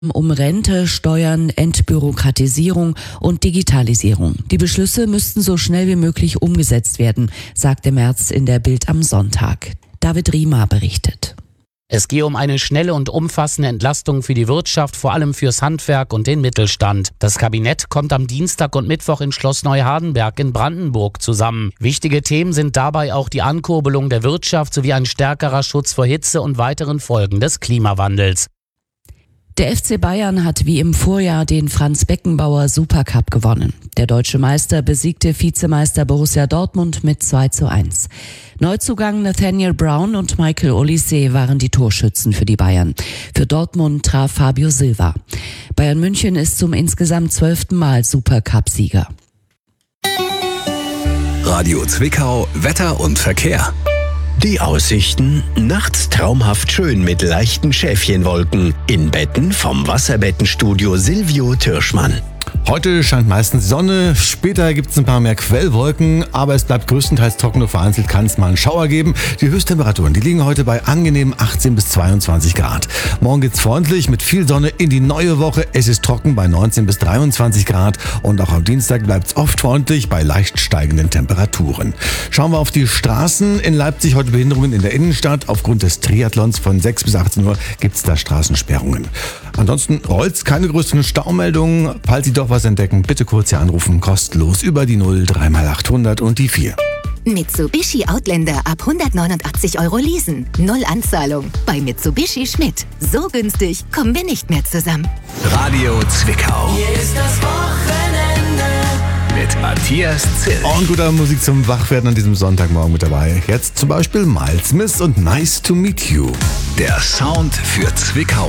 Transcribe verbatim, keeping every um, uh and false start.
Um Rente, Steuern, Entbürokratisierung und Digitalisierung. Die Beschlüsse müssten so schnell wie möglich umgesetzt werden, sagte Merz in der Bild am Sonntag. David Riemer berichtet. Es gehe um eine schnelle und umfassende Entlastung für die Wirtschaft, vor allem fürs Handwerk und den Mittelstand. Das Kabinett kommt am Dienstag und Mittwoch in Schloss Neuhardenberg in Brandenburg zusammen. Wichtige Themen sind dabei auch die Ankurbelung der Wirtschaft sowie ein stärkerer Schutz vor Hitze und weiteren Folgen des Klimawandels. Der F C Bayern hat wie im Vorjahr den Franz-Beckenbauer Supercup gewonnen. Der deutsche Meister besiegte Vizemeister Borussia Dortmund mit zwei zu eins. Neuzugang Nathaniel Brown und Michael Olise waren die Torschützen für die Bayern. Für Dortmund traf Fabio Silva. Bayern München ist zum insgesamt zwölften Mal Supercup-Sieger. Radio Zwickau, Wetter und Verkehr. Die Aussichten: nachts traumhaft schön mit leichten Schäfchenwolken. In Betten vom Wasserbettenstudio Silvio Türschmann. Heute scheint meistens Sonne, später gibt es ein paar mehr Quellwolken, aber es bleibt größtenteils trocken, nur vereinzelt kann es mal einen Schauer geben. Die Höchsttemperaturen, die liegen heute bei angenehmen achtzehn bis zweiundzwanzig Grad. Morgen geht's freundlich mit viel Sonne in die neue Woche. Es ist trocken bei neunzehn bis dreiundzwanzig Grad und auch am Dienstag bleibt es oft freundlich bei leicht steigenden Temperaturen. Schauen wir auf die Straßen. In Leipzig heute Behinderungen in der Innenstadt. Aufgrund des Triathlons von sechs bis achtzehn Uhr gibt es da Straßensperrungen. Ansonsten rollt's, keine größeren Staumeldungen. Falls Sie doch was entdecken, bitte kurz hier anrufen, kostenlos über die null drei mal achthundert und die vier. Mitsubishi Outlander ab hundertneunundachtzig Euro leasen. Null Anzahlung. Bei Mitsubishi Schmidt. So günstig kommen wir nicht mehr zusammen. Radio Zwickau. Hier ist das Wochenende. Mit Matthias Zill. Und guter Musik zum Wachwerden an diesem Sonntagmorgen mit dabei. Jetzt zum Beispiel Miles Smith und Nice to Meet You. Der Sound für Zwickau